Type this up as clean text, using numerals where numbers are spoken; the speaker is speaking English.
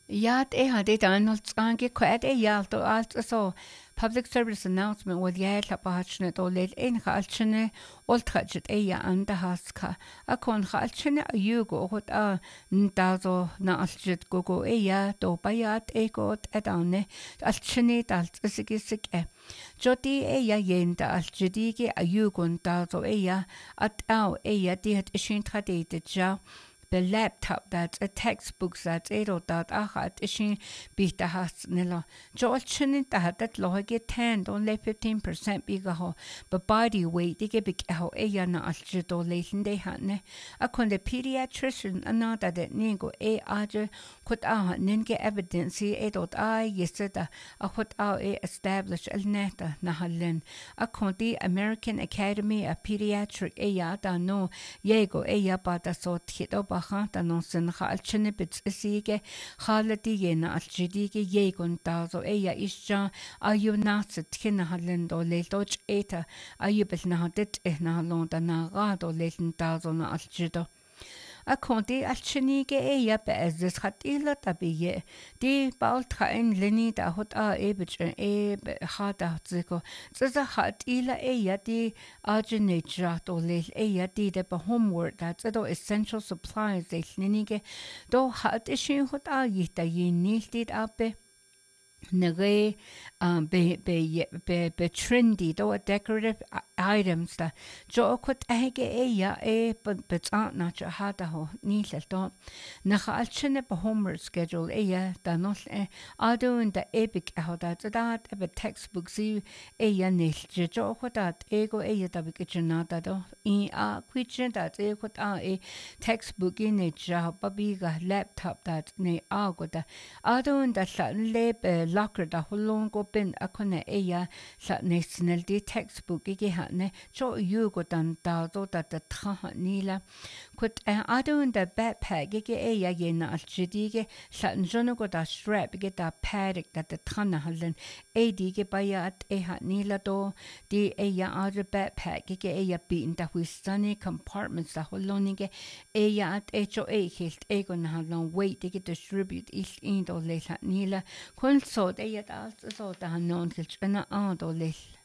Ja, det har det Donald Skanke quite a yalt or also public service announcement with Yale Apachnet or late in Halchene, all trudged a and the Haska, a con Halchene a yugo what a Ndazo na alchit gogo a do bayat a got a downe, alchene dalt a sigisik e. Jodi a yen da alchidigi a yugon dazo a at our a diet ishin tradited ja. The laptop that's a textbook that's that achat ishin bita has nilla. Joel chinin that loge 10 only 15% bigger ho, but body weight they big ho na aljido latin de hatne. A con the pediatrician another that ningo a aja could ninge evidence edot I yesida a what a establish el neta nahalin. A con the American Academy of Pediatric da no yego bata so hit up ta non sin khalchene bits isige khalati yena aljidige yegon dazo isja ayu natset kina halendo leldoch eta ayu bel na det na londa na rado leln dazo na aljido a conti alchinige be ez hat illa tabiye di baltra in lini da hot ebich hada ziko zaza hat illa di argenature to lel di de homework that do essential supplies de linige do hat ishin hot yita yiniltit abe Nere be trendy do decorative items da jo kut ege but not hada ho nilel do na alchene be homework schedule da not adu in the epic how that be textbooks nil jo dat ego da bikichnata do in quichen that ego textbook in it ja babiga laptop that ne agoda adu in the lebe locker da holong go bin akone sa national di textbook ige hatne jo yugo dan da do da tra nila kut adu in the backpack ige yena aljidige sa njono go da strap ige da paddock da trana halen dige bayat hat nila do di adu backpack ige bin da wistani compartments da holonige at ho hilt egon halon weight ige distribute is in do le hat nila kun so det är allt så där han någon till en annan lill